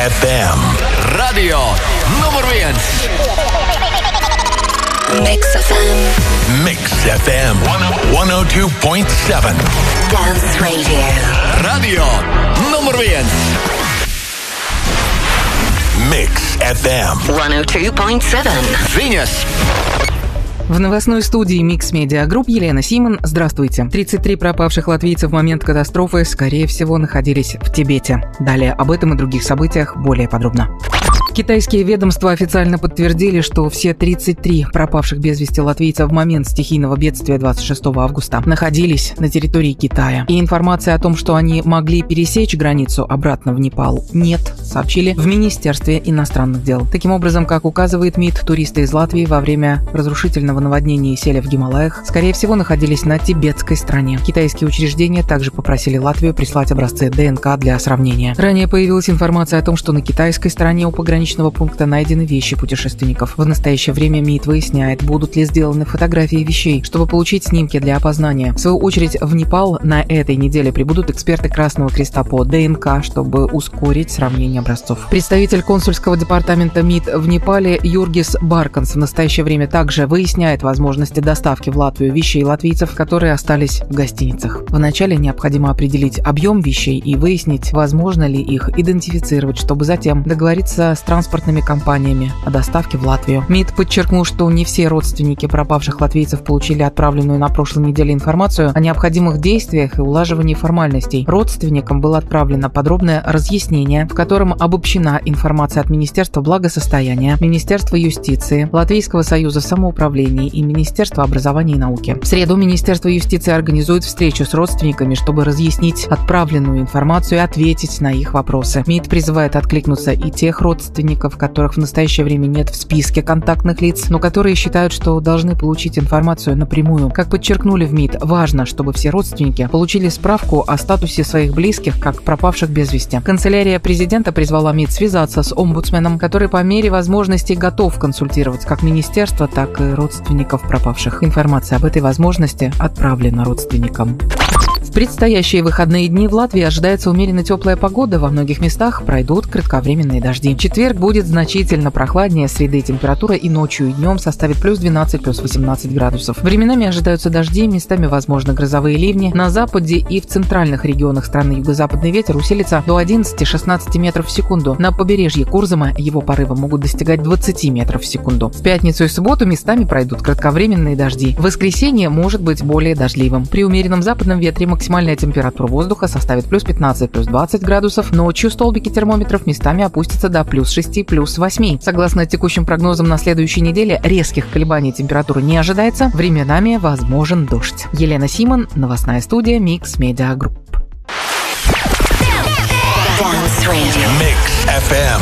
FM. Radio numur 1. Mix FM. Mix FM 102.7. Dance Radio. Radio numur 1. Mix FM 102.7. Viņas. В новостной студии Mix Media Group Елена Симон. Здравствуйте. 33 пропавших латвийцев в момент катастрофы, скорее всего, находились в Тибете. Далее об этом и других событиях более подробно. Китайские ведомства официально подтвердили, что все 33 пропавших без вести латвийца в момент стихийного бедствия 26 августа находились на территории Китая. И информация о том, что они могли пересечь границу обратно в Непал, нет, сообщили в Министерстве иностранных дел. Таким образом, как указывает МИД, туристы из Латвии во время разрушительного наводнения и селя в Гималаях, скорее всего, находились на тибетской стороне. Китайские учреждения также попросили Латвию прислать образцы ДНК для сравнения. Ранее появилась информация о том, что на китайской стороне у пограничного пункта найдены вещи путешественников. В настоящее время МИД выясняет, будут ли сделаны фотографии вещей, чтобы получить снимки для опознания. В свою очередь, в Непал на этой неделе прибудут эксперты Красного Креста по ДНК, чтобы ускорить сравнение образцов. Представитель консульского департамента МИД в Непале Юргис Барканс в настоящее время также выясняет возможности доставки в Латвию вещей латвийцев, которые остались в гостиницах. Вначале необходимо определить объем вещей и выяснить, возможно ли их идентифицировать, чтобы затем договориться с транспортными компаниями о доставке в Латвию. МИД подчеркнул, что не все родственники пропавших латвийцев получили отправленную на прошлой неделе информацию о необходимых действиях и улаживании формальностей. Родственникам было отправлено подробное разъяснение, в котором обобщена информация от Министерства благосостояния, Министерства юстиции, Латвийского союза самоуправления и Министерства образования и науки. В среду Министерство юстиции организует встречу с родственниками, чтобы разъяснить отправленную информацию и ответить на их вопросы. МИД призывает откликнуться и тех родственников, которых в настоящее время нет в списке контактных лиц, но которые считают, что должны получить информацию напрямую. Как подчеркнули в МИД, важно, чтобы все родственники получили справку о статусе своих близких как пропавших без вести. Канцелярия президента призвала МИД связаться с омбудсменом, который по мере возможностей готов консультировать как министерство, так и родственников пропавших. Информация об этой возможности отправлена родственникам. В предстоящие выходные дни в Латвии ожидается умеренно теплая погода. Во многих местах пройдут кратковременные дожди. В четверг будет значительно прохладнее среды. Температура и ночью, и днем составит плюс 12, плюс 18 градусов. Временами ожидаются дожди, местами возможны грозовые ливни. На западе и в центральных регионах страны юго-западный ветер усилится до 11-16 метров в секунду. На побережье Курзама его порывы могут достигать 20 метров в секунду. В пятницу и субботу местами пройдут кратковременные дожди. В воскресенье может быть более дождливым. При умеренном западном ветре максимальная температура воздуха составит плюс 15, плюс 20 градусов. Ночью столбики термометров местами опустятся до плюс 6, плюс 8. Согласно текущим прогнозам на следующей неделе, резких колебаний температуры не ожидается. Временами возможен дождь. Елена Симон, новостная студия Mix Media Group. Dance Radio. Mix FM